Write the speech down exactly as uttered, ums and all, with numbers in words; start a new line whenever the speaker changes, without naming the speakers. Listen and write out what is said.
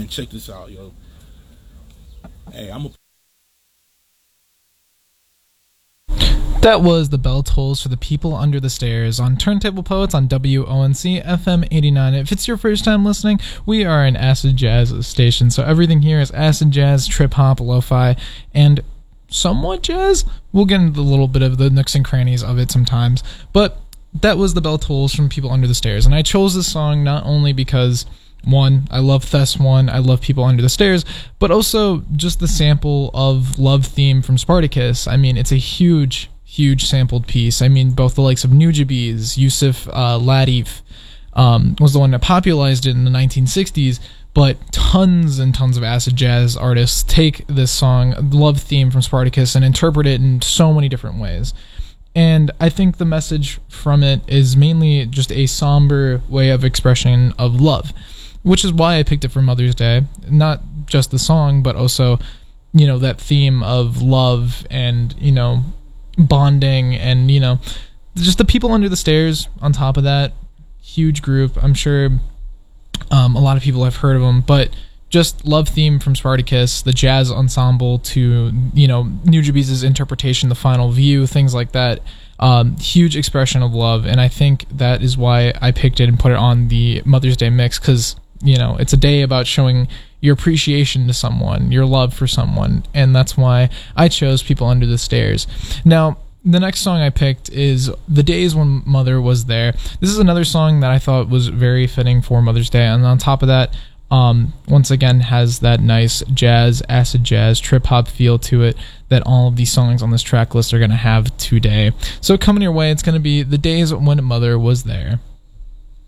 man, check this out, yo. Hey, I'm a
That was The Bell Tolls for the People Under the Stairs on Turntable Poets on W O N C F M eighty-nine. If it's your first time listening, we are an acid jazz station, so everything here is acid jazz, trip-hop, lo-fi, and somewhat jazz. We'll get into a little bit of the nooks and crannies of it sometimes, but that was The Bell Tolls from People Under the Stairs, and I chose this song not only because, one, I love Thess one, I love People Under the Stairs, but also just the sample of Love Theme from Spartacus. I mean, it's a huge... huge sampled piece. I mean, both the likes of Nujabes, Yusuf uh, Lateef um, was the one that popularized it in the nineteen sixties, but tons and tons of acid jazz artists take this song, Love Theme from Spartacus, and interpret it in so many different ways. And I think the message from it is mainly just a somber way of expression of love, which is why I picked it for Mother's Day. Not just the song, but also, you know, that theme of love and, you know, bonding, and you know, just the People Under the Stairs on top of that. Huge group. I'm sure um, a lot of people have heard of them, but just Love Theme from Spartacus, the jazz ensemble to, you know, Nujabes' interpretation, The Final View, things like that. Um, huge expression of love, and I think that is why I picked it and put it on the Mother's Day mix, because, you know, it's a day about showing your appreciation to someone, your love for someone, and that's why I chose People Under the Stairs. Now, the next song I picked is The Days When Mother Was There. This is another song that I thought was very fitting for Mother's Day, and on top of that, um, once again has that nice jazz, acid jazz, trip-hop feel to it that all of these songs on this track list are going to have today. So coming your way, it's going to be The Days When Mother Was There.